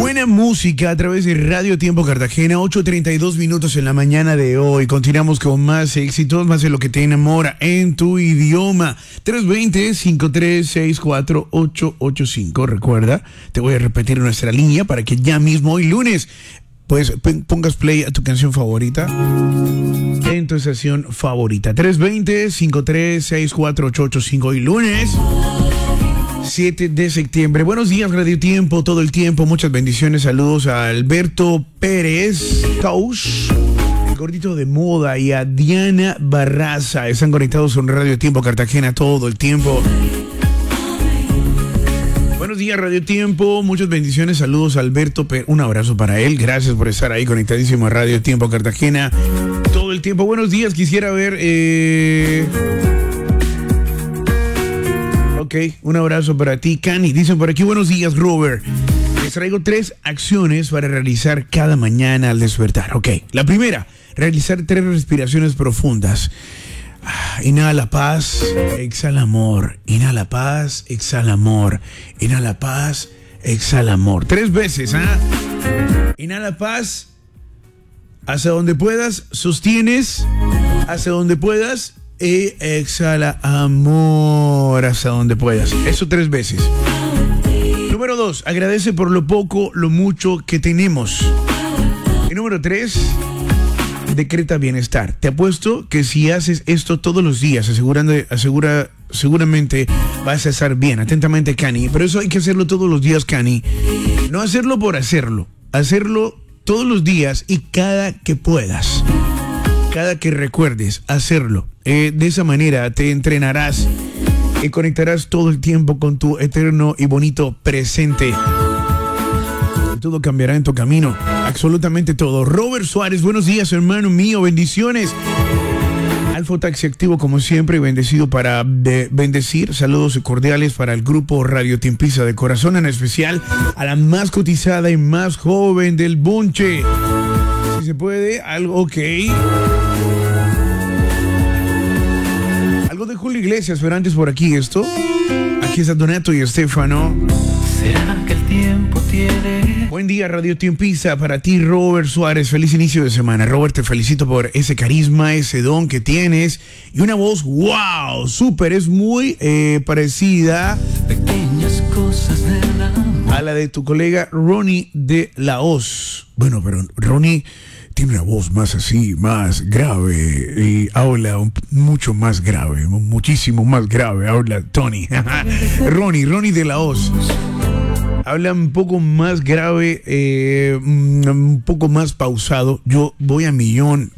Buena música a través de Radio Tiempo Cartagena, 8:32 minutos en la mañana de hoy. Continuamos con más éxitos, más de lo que te enamora en tu idioma. 320-5364885. Recuerda, te voy a repetir nuestra línea para que ya mismo hoy lunes pues pongas play a tu canción favorita en tu estación favorita. 320-5364885. Hoy lunes 7 de septiembre. Buenos días, Radio Tiempo, todo el tiempo. Muchas bendiciones. Saludos a Alberto Pérez Tausch, el gordito de moda, y a Diana Barraza. Están conectados con Radio Tiempo Cartagena todo el tiempo. Buenos días, Radio Tiempo. Muchas bendiciones. Saludos a Alberto Pérez. Un abrazo para él. Gracias por estar ahí conectadísimo a Radio Tiempo Cartagena todo el tiempo. Buenos días. Quisiera ver... Ok, un abrazo para ti, Cani. Dicen por aquí, buenos días, Robert. Les traigo 3 acciones para realizar cada mañana al despertar. Ok, la primera, realizar 3 respiraciones profundas. Inhala paz, exhala amor. Inhala paz, exhala amor. Inhala paz, exhala amor. 3 veces, ¿ah? Inhala paz, hacia donde puedas, sostienes, hacia donde puedas. Y exhala amor hasta donde puedas. Eso 3 veces. Número 2, agradece por lo poco, lo mucho que tenemos. Y número 3, decreta bienestar. Te apuesto que si haces esto todos los días, seguramente vas a estar bien. Atentamente, Cani. Pero eso hay que hacerlo todos los días, Cani. No hacerlo por hacerlo. Hacerlo todos los días y cada que puedas. Cada que recuerdes hacerlo. De esa manera te entrenarás y conectarás todo el tiempo con tu eterno y bonito presente. Todo cambiará en tu camino. Absolutamente todo. Robert Suárez, buenos días, hermano mío. Bendiciones. Alfa Taxi activo como siempre y bendecido para bendecir. Saludos cordiales para el grupo Radio Tiempiza de corazón, en especial a la más cotizada y más joven del bunche. Si se puede, algo ok. Algo de Julio Iglesias, pero antes por aquí esto. Aquí está Donato y Estefano. ¿Será que el tiempo tiene? Buen día, Radio Tiempiza, para ti, Robert Suárez. Feliz inicio de semana. Robert, te felicito por ese carisma, ese don que tienes. Y una voz, wow, súper, es muy parecida Pequeñas cosas del amor. a la de tu colega Ronnie de La Hoz. Bueno, pero Ronnie tiene una voz más así, más grave, y habla mucho más grave, muchísimo más grave, habla Tony. Ronnie de La Hoz. Habla un poco más grave, un poco más pausado. Yo voy a millón.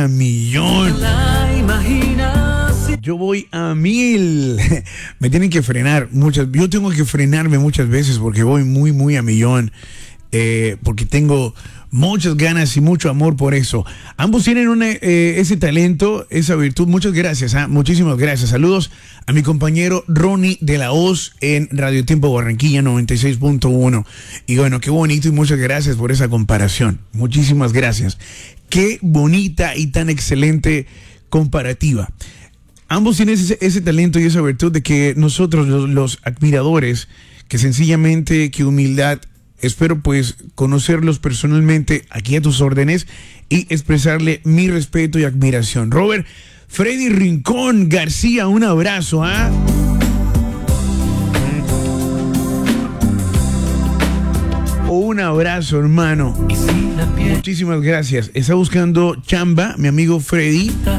La imaginación. Yo voy a 1000. Me tienen que frenar yo tengo que frenarme muchas veces porque voy muy a millón. Porque tengo muchas ganas y mucho amor por eso. Ambos tienen ese talento, esa virtud. Muchas gracias, muchísimas gracias. Saludos a mi compañero Ronnie de La Hoz en Radio Tiempo Barranquilla 96.1. Y bueno, qué bonito y muchas gracias por esa comparación. Muchísimas gracias. Qué bonita y tan excelente comparativa. Ambos tienen ese talento y esa virtud de que nosotros, los admiradores, que sencillamente, que humildad. Espero pues conocerlos personalmente aquí a tus órdenes y expresarle mi respeto y admiración. Robert, Freddy Rincón García, un abrazo, Un abrazo, hermano. Muchísimas gracias. Está buscando chamba, mi amigo Freddy.